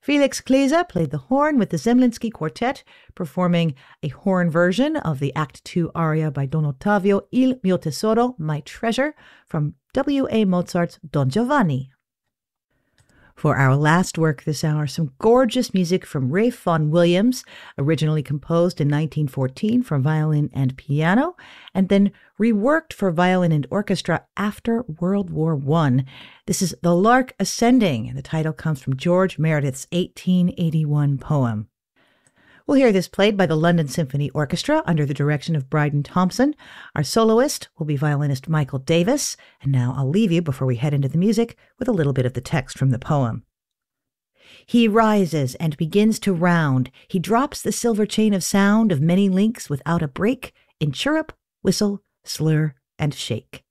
Felix Klese played the horn with the Zemlinsky Quartet, performing a horn version of the Act 2 aria by Don Ottavio, Il mio tesoro, My Treasure, from W.A. Mozart's Don Giovanni. For our last work this hour, some gorgeous music from Ralph Vaughan Williams, originally composed in 1914 for violin and piano, and then reworked for violin and orchestra after World War I. This is The Lark Ascending, and the title comes from George Meredith's 1881 poem. We'll hear this played by the London Symphony Orchestra under the direction of Bryden Thompson. Our soloist will be violinist Michael Davis. And now I'll leave you, before we head into the music, with a little bit of the text from the poem. He rises and begins to round. He drops the silver chain of sound of many links without a break in chirrup, whistle, slur, and shake.